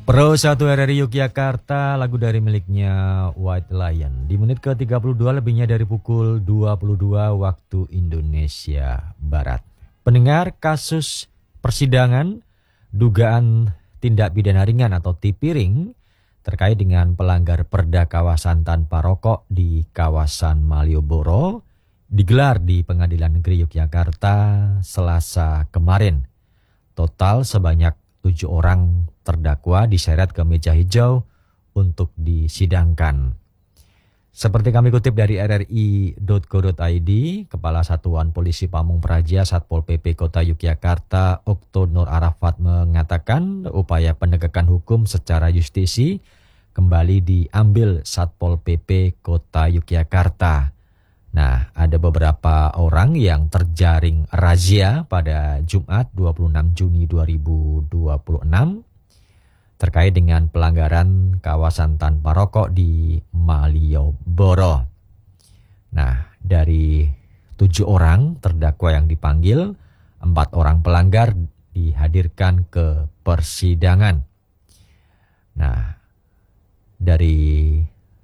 Pro 1 RRI Yogyakarta, lagu dari miliknya White Lion. Di menit ke-32 lebihnya dari pukul 22 waktu Indonesia Barat. Pendengar, kasus persidangan dugaan tindak pidana ringan atau tipiring terkait dengan pelanggar perda kawasan tanpa rokok di kawasan Malioboro digelar di Pengadilan Negeri Yogyakarta Selasa kemarin. Total sebanyak 7 orang terdakwa diseret ke meja hijau untuk disidangkan. Seperti kami kutip dari rri.co.id, Kepala Satuan Polisi Pamung Praja Satpol PP Kota Yogyakarta, Okto Nur Arafat mengatakan upaya penegakan hukum secara justisi kembali diambil Satpol PP Kota Yogyakarta. Nah, ada beberapa orang yang terjaring razia pada Jumat 26 Juni 2026 terkait dengan pelanggaran kawasan tanpa rokok di Malioboro. Nah, dari 7 orang terdakwa yang dipanggil, 4 orang pelanggar dihadirkan ke persidangan. Nah, dari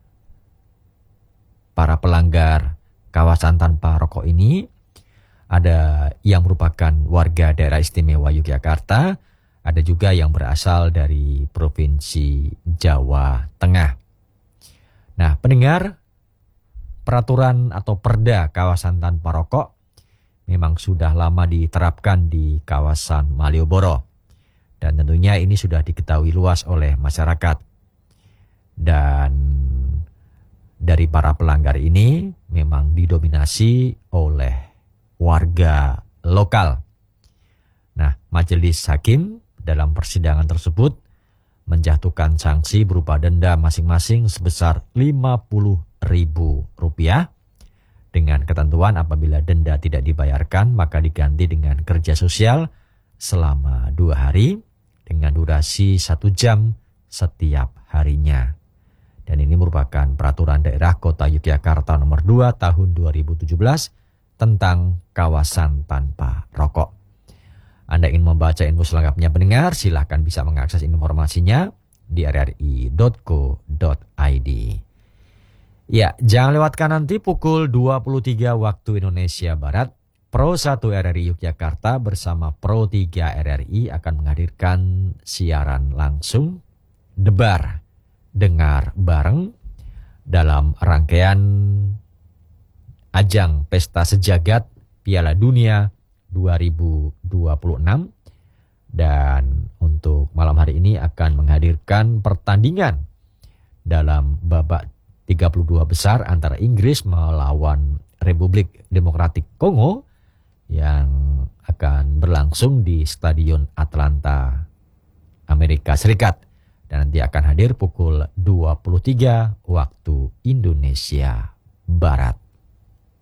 para pelanggar kawasan tanpa rokok ini, ada yang merupakan warga daerah istimewa Yogyakarta, ada juga yang berasal dari Provinsi Jawa Tengah. Nah, pendengar, peraturan atau perda kawasan tanpa rokok memang sudah lama diterapkan di kawasan Malioboro. Dan tentunya ini sudah diketahui luas oleh masyarakat. Dan dari para pelanggar ini memang didominasi oleh warga lokal. Nah, majelis hakim dalam persidangan tersebut menjatuhkan sanksi berupa denda masing-masing sebesar Rp50.000 dengan ketentuan apabila denda tidak dibayarkan maka diganti dengan kerja sosial selama 2 hari dengan durasi 1 jam setiap harinya. Dan ini merupakan peraturan daerah Kota Yogyakarta nomor 2 tahun 2017 tentang kawasan tanpa rokok. Anda ingin membaca info selengkapnya pendengar, silahkan bisa mengakses informasinya di rri.co.id. Ya, jangan lewatkan nanti pukul 23 waktu Indonesia Barat. Pro 1 RRI Yogyakarta bersama Pro 3 RRI akan menghadirkan siaran langsung Debar Dengar Bareng dalam rangkaian ajang Pesta Sejagat Piala Dunia 2026. Dan untuk malam hari ini akan menghadirkan pertandingan dalam babak 32 besar antara Inggris melawan Republik Demokratik Kongo yang akan berlangsung di Stadion Atlanta, Amerika Serikat. Dan nanti akan hadir pukul 23 waktu Indonesia Barat.